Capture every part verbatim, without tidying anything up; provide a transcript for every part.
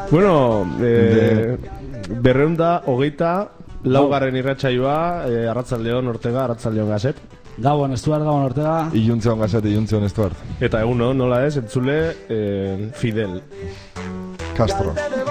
Bueno, eh, berreunda, hogeita, laugarren irratsaioa, eh, Arratsaldeon Ortega, Arratsaldeon Gazet. Gabon Estuart, Gabon Ortega. Iluntzeon Gazet, iluntzeon Estuart. Eta eguno, nola ez, entzule, eh, Fidel Castro.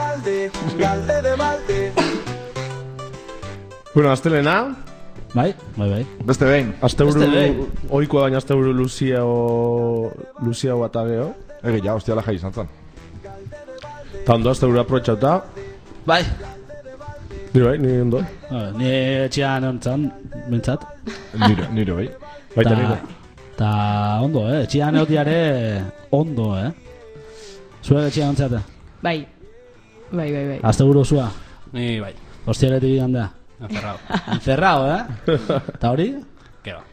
Bueno, astelena. Bai, bai, bai. Beste behin. Asteburu, oikoa baina asteburu luziago, luziago eta geho. Ege, ja, hostiala jai izan zan. Eta ondo, asteburu aprotxauta. Bai. Nire bai, nire ondo. Ni etxean ontzan, bentsat. Nire, nire bai. Baita nire. Ta ondo, eh? Etxean egotiare ondo, eh? Zue etxean ontzate? Bai. Bai, bai, bai. Asteburu zua? Ni bai. Hostialetik gandea? Encerrado. Encerrado, eh? Eta hori? Que va.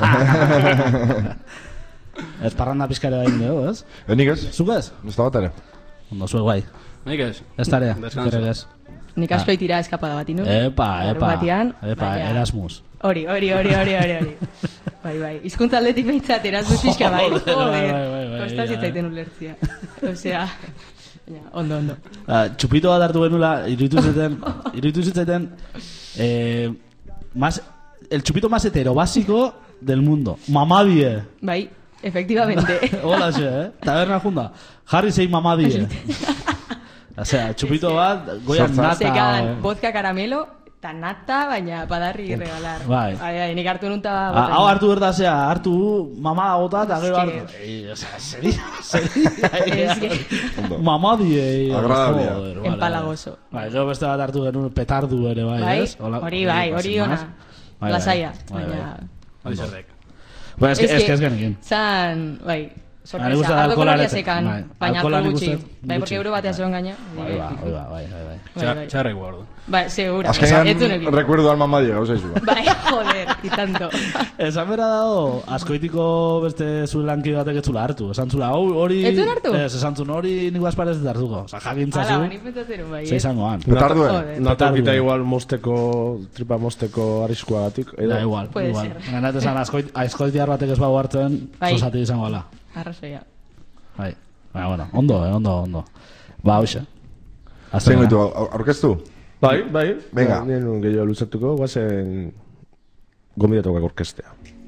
Ez parranda pizkare da indeo, ez? Enik ez? Zuk ez? Ez da bat ere. Ondo, zuek bai. Nik ez. Ez tarea, Descanso. gerek ez. Nik asko itira eskapada bat, inu? Epa, epa, Batian, epa, baina- Erasmus. Hori, hori, hori, hori, hori, hori. Bai, bai. Hizkuntza aldetik behintzat, Erasmus pixka bai. Joder, bai, bai, bai, Joder, bai, kostaz ja. zitzaiten ulertzia. Osea, baina, ondo, ondo. Ah, txupito bat hartu genula, iruditu zeten, iruditu zeten, eh, más, el chupito más heterobásico del mundo. Mamadie. Bai, efectivamente. Hola, xe, eh? Taberna junda. Jarri zein mamadie. Osea, txupito bat, goian Sortza. nata. Sekan, vodka caramelo, eta nata, baina padarri regalar. Bai. Bai, bai, nik hartu nunta... Ah, hau hartu berdazea, hartu mamada bota eta gero Eske- hartu. Ei, osea, seri, seri. Eske- Mamadie. Agradablea. Joder, vale, Empalagoso. Bai, gero beste bat hartu genuen petardu ere, bai, Bai, ez? Hola- hori bai, hori sin ona. más. Bai, bai. Lasaia, Bai, bai. baina... Alizerrek. Bueno, es que es que es genekin. Zan, bai, Me gusta sorpresa. el Ardo alkohola koloria ere- sekan, bai, baina alkohola hartu nik gutxi. uste Bai, porque gutxi. euro batea zegoen gaina. Bai, bai, bai, bai, bai, bai. Bai, bai. Txarrek guardo. Bai, segura. Azkenean, Ez duen egin. recuerdo alma madia, gauza izu. Bai, joder, y tanto. Esan bera dago, askoitiko beste zuen lanki batek ez zula hartu. Esan zula, hau hori... Ez zuen hartu? Ez, esan zuen hori nik basparez ez hartuko. Osa, jakintza Hala, zu, bani pentsatzen bai. ze izangoan. Petarduen. Joder. Natakita Petarduen. igual mosteko, tripa mosteko arriskuagatik. Da, igual, Puede igual. ser. Gainat esan askoit, askoitiar batek ez bau hartzen, Bai. zozati izango ala. Arrazoia. Bai. Baina, bueno, ondo, eh, ondo, ondo. Ba, hoxe. Zein goitu, aur- aurkeztu? Bai, bai. Venga. Nien gehiago luzatuko, guazen gomidatuak orkestea.